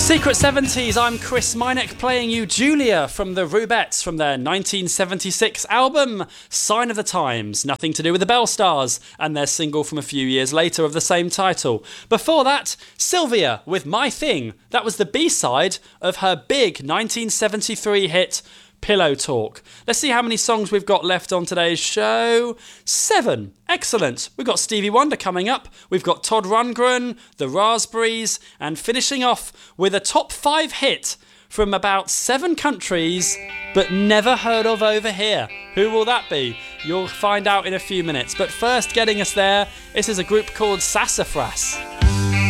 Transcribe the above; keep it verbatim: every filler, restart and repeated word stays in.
Secret seventies, I'm Chris Minek playing you Julia from the Rubettes from their nineteen seventy-six album Sign of the Times, nothing to do with the Bell Stars, and their single from a few years later of the same title. Before that, Sylvia with My Thing, that was the B-side of her big nineteen seventy-three hit Pillow Talk. Let's see how many songs we've got left on today's show. Seven. Excellent. We've got Stevie Wonder coming up. We've got Todd Rundgren, The Raspberries, and finishing off with a top five hit from about seven countries, but never heard of over here. Who will that be? You'll find out in a few minutes. But first, getting us there, this is a group called Sassafras.